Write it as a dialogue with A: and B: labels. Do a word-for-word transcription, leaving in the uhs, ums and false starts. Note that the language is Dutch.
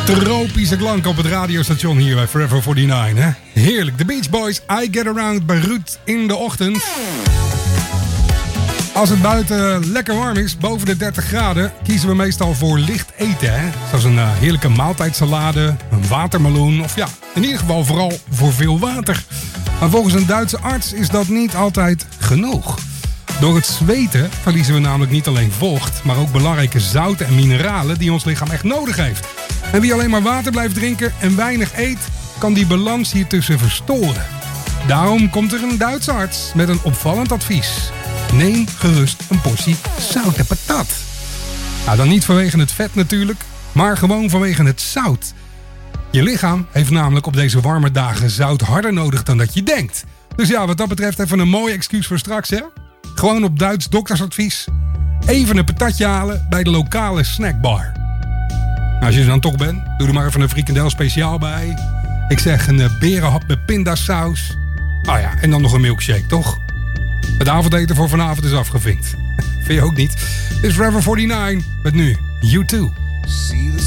A: Tropische klank op het radiostation hier bij Forever forty-nine, hè? Heerlijk. The Beach Boys, I Get Around bij Ruud in de ochtend. Als het buiten lekker warm is, boven de dertig graden, kiezen we meestal voor licht eten, hè? Zoals een uh, heerlijke maaltijdsalade, een watermeloen of ja, in ieder geval vooral voor veel water. Maar volgens een Duitse arts is dat niet altijd genoeg. Door het zweten verliezen we namelijk niet alleen vocht, maar ook belangrijke zouten en mineralen die ons lichaam echt nodig heeft. En wie alleen maar water blijft drinken en weinig eet, kan die balans hiertussen verstoren. Daarom komt er een Duitse arts met een opvallend advies. Neem gerust een portie zoute patat. Nou, dan niet vanwege het vet natuurlijk, maar gewoon vanwege het zout. Je lichaam heeft namelijk op deze warme dagen zout harder nodig dan dat je denkt. Dus ja, wat dat betreft even een mooi excuus voor straks, hè? Gewoon op Duits doktersadvies. Even een patatje halen bij de lokale snackbar. Nou, als je er dan toch bent, doe er maar even een frikandel speciaal bij. Ik zeg een uh, berenhap met pindasaus. Nou ja, en dan nog een milkshake, toch? Het avondeten voor vanavond is afgevinkt. Vind je ook niet? Dit is Forever forty-nine met nu U two.
B: See the